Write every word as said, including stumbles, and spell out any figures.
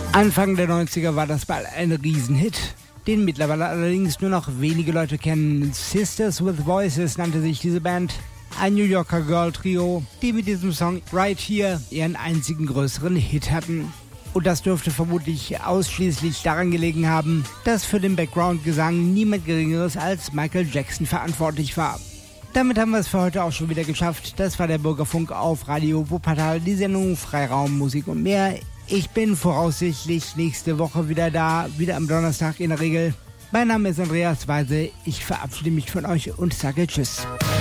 Anfang der neunziger war das bald ein Riesenhit, den mittlerweile allerdings nur noch wenige Leute kennen. Sisters with Voices nannte sich diese Band. Ein New Yorker Girl-Trio, die mit diesem Song Right Here ihren einzigen größeren Hit hatten. Und das dürfte vermutlich ausschließlich daran gelegen haben, dass für den Background-Gesang niemand Geringeres als Michael Jackson verantwortlich war. Damit haben wir es für heute auch schon wieder geschafft. Das war der Bürgerfunk auf Radio Wuppertal, die Sendung Freiraum, Musik und mehr. Ich bin voraussichtlich nächste Woche wieder da, wieder am Donnerstag in der Regel. Mein Name ist Andreas Weise, ich verabschiede mich von euch und sage Tschüss.